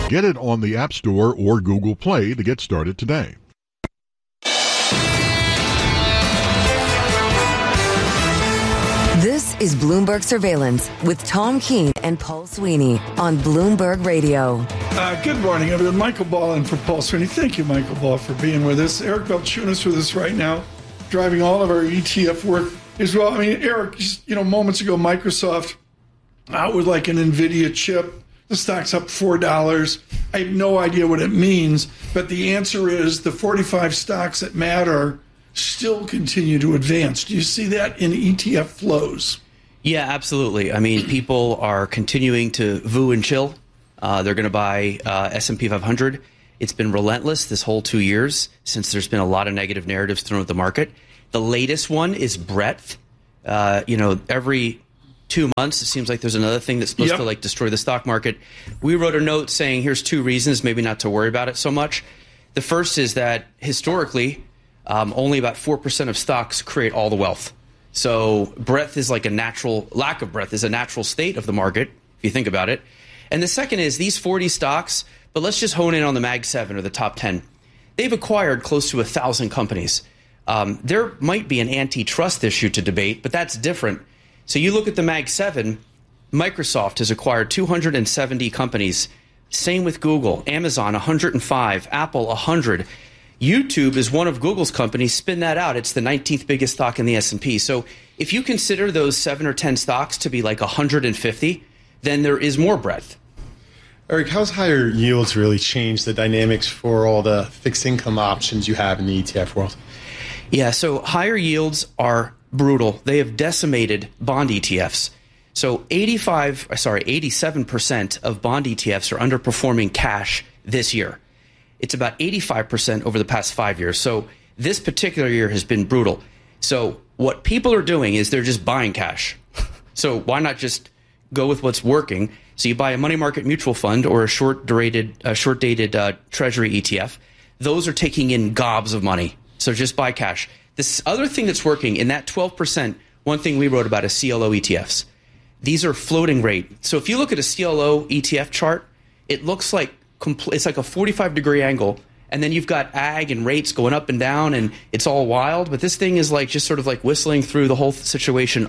Get it on the App Store or Google Play to get started today. This is Bloomberg Surveillance with Tom Keene and Paul Sweeney on Bloomberg Radio. Good morning, everyone. Michael Ball in for Paul Sweeney. Thank you, Michael Ball, for being with us. Eric Balchunas with us right now, driving all of our ETF work as well. I mean, Eric, just, moments ago, Microsoft out with like an NVIDIA chip. The stock's up $4. I have no idea what it means, but the answer is the 45 stocks that matter still continue to advance. Do you see that in ETF flows? Yeah, absolutely. I mean, people are continuing to voo and chill. They're going to buy S&P 500. It's been relentless this whole 2 years since there's been a lot of negative narratives thrown at the market. The latest one is breadth. Every 2 months, it seems like there's another thing that's supposed to destroy the stock market. We wrote a note saying here's 2 reasons maybe not to worry about it so much. The first is that historically, only about 4% of stocks create all the wealth. So breadth is like lack of breadth is a natural state of the market, if you think about it. And the second is these 40 stocks, but let's just hone in on the Mag 7 or the top 10. They've acquired close to 1,000 companies. There might be an antitrust issue to debate, but that's different. So you look at the Mag 7, Microsoft has acquired 270 companies. Same with Google, Amazon, 105, Apple, 100. YouTube is one of Google's companies. Spin that out. It's the 19th biggest stock in the S&P. So if you consider those 7 or 10 stocks to be like 150, then there is more breadth. Eric, how's higher yields really changed the dynamics for all the fixed income options you have in the ETF world? Yeah, so higher yields are brutal. They have decimated bond ETFs. So 87% of bond ETFs are underperforming cash this year. It's about 85% over the past 5 years. So this particular year has been brutal. So what people are doing is they're just buying cash. So why not just go with what's working? So you buy a money market mutual fund or a short-dated treasury ETF. Those are taking in gobs of money. So just buy cash. This other thing that's working in that 12%, one thing we wrote about is CLO ETFs. These are floating rate. So if you look at a CLO ETF chart, it looks like it's like a 45-degree angle, and then you've got ag and rates going up and down, and it's all wild. But this thing is like just sort of like whistling through the whole situation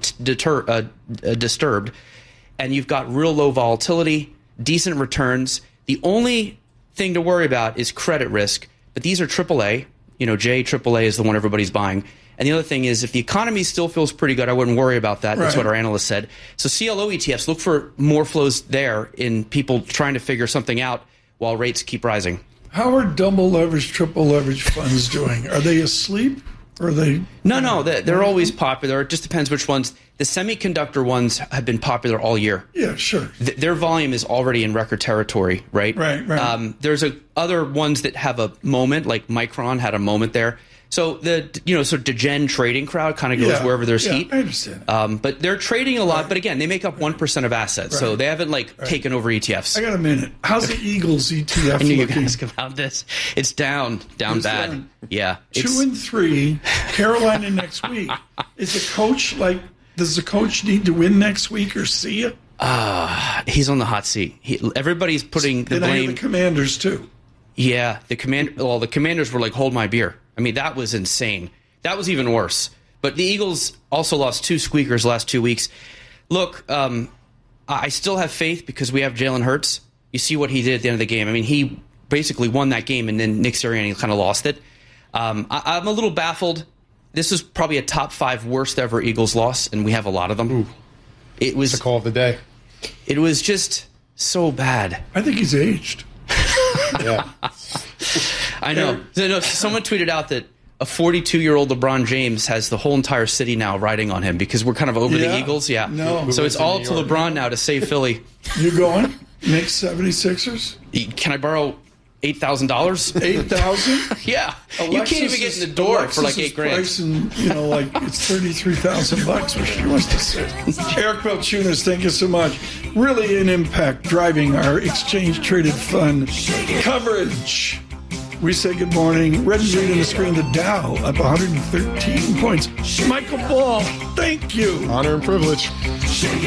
undisturbed, and you've got real low volatility, decent returns. The only thing to worry about is credit risk, but these are AAA. AAA is the one everybody's buying. And the other thing is if the economy still feels pretty good, I wouldn't worry about that. That's what our analysts said. So CLO ETFs, look for more flows there in people trying to figure something out while rates keep rising. How are double leverage, triple leverage funds doing? Are they asleep? Or are they? No, they're always popular. It just depends which ones. The semiconductor ones have been popular all year. Yeah, sure. Their volume is already in record territory, right? Right. There's other ones that have a moment, like Micron had a moment there. So the degen trading crowd kind of goes wherever there's heat. I understand. But they're trading a lot. But again, they make up 1% of assets, so they haven't taken over ETFs. I got a minute. How's the Eagles ETF I knew you looking? ask about this. It's down bad. Down. Yeah, 2-3. Carolina next week. Does the coach need to win next week or see it? He's on the hot seat. Everybody's putting the blame. The Commanders too. Yeah, the Commanders were like, hold my beer. I mean, that was insane. That was even worse. But the Eagles also lost 2 squeakers the last 2 weeks. Look, I still have faith because we have Jalen Hurts. You see what he did at the end of the game. I mean, he basically won that game, and then Nick Sirianni kind of lost it. I'm a little baffled. This is probably a top 5 worst ever Eagles loss, and we have a lot of them. Ooh. It was the call of the day. It was just so bad. I think he's aged. Yeah. I know. Someone tweeted out that a 42-year-old LeBron James has the whole entire city now riding on him because we're kind of over the Eagles. Yeah. No. So it's all to LeBron now to save Philly. You going? Knicks 76ers? Can I borrow $8,000? $8,000? Yeah. You can't even get in the door for like $8,000. Pricing, it's $33,000 where she wants to sit. Eric Balchunas, thank you so much. Really an impact driving our exchange-traded fund coverage. We say good morning. Red and green on the screen. The Dow up 113 points. Michael Ball, thank you. Honor and privilege.